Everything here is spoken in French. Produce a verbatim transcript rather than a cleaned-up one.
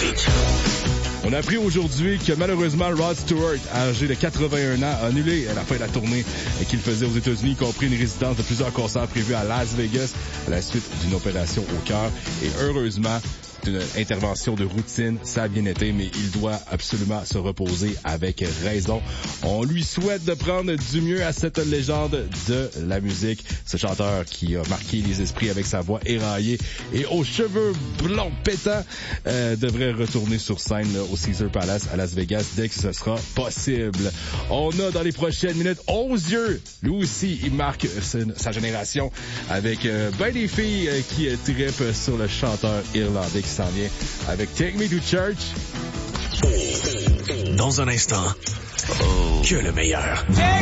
Classique. On a appris aujourd'hui que malheureusement Rod Stewart, âgé de quatre-vingt-un ans, a annulé la fin de la tournée qu'il faisait aux États-Unis, y compris une résidence de plusieurs concerts prévus à Las Vegas à la suite d'une opération au cœur. Et heureusement, une intervention de routine, ça a bien été, mais il doit absolument se reposer avec raison. On lui souhaite de prendre du mieux à cette légende de la musique. Ce chanteur qui a marqué les esprits avec sa voix éraillée et aux cheveux blonds pétants euh, devrait retourner sur scène là, au Caesars Palace à Las Vegas dès que ce sera possible. On a dans les prochaines minutes onze yeux. Lui aussi, il marque sa génération avec euh, ben des filles euh, qui euh, trippent sur le chanteur irlandais qui s'en vient avec Take Me to Church. Dans un instant, que le meilleur.